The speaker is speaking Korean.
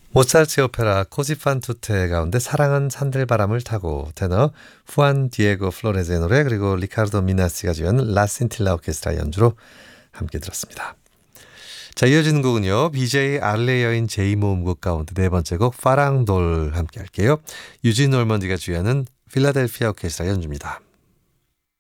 모차르트 오페라 코지판 투테 가운데 사랑은 산들바람을 타고 테너 후안 디에고 플로레즈의 노래 그리고 리카르도 미나시가 지은 라 신틸라 오케스트라 연주로 함께 들었습니다. 자, 이어지는 곡은요. BJ 알레 여인 제2모음곡 가운데 네 번째 곡 파랑돌 함께 할게요. 유진 올먼디가 주연은 필라델피아 오케스트라 연주입니다.